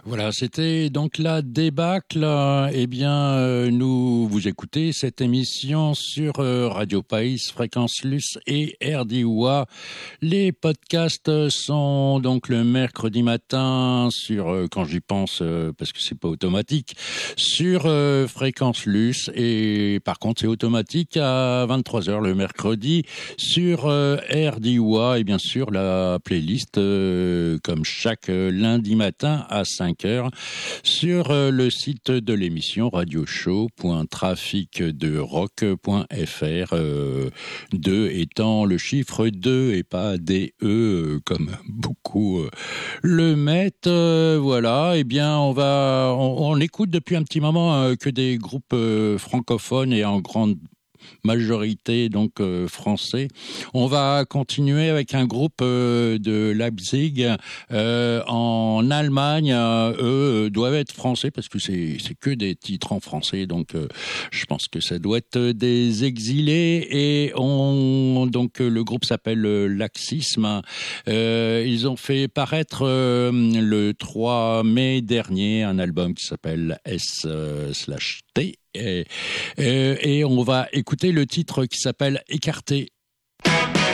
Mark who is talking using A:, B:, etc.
A: Voilà, c'était donc la débâcle. Vous écoutez cette émission sur Radio Pays, Fréquence Luce et RDOA. Les podcasts sont donc le mercredi matin sur, quand j'y pense, parce que c'est pas automatique, sur Fréquence Luce, et par contre c'est automatique à 23h le mercredi sur RDOA, et bien sûr la playlist comme chaque lundi matin à 5h sur le site de l'émission radioshow.traficderock.fr, 2 étant le chiffre 2 et pas DE comme beaucoup le mettent. Voilà, on écoute depuis un petit moment que des groupes francophones et en grande majorité donc français. On va continuer avec un groupe de Leipzig en Allemagne. Eux doivent être français parce que c'est que des titres en français, donc je pense que ça doit être des exilés. Et donc le groupe s'appelle Laxisme. Ils ont fait paraître le 3 mai dernier un album qui s'appelle S/T. Et on va écouter le titre qui s'appelle Écarté.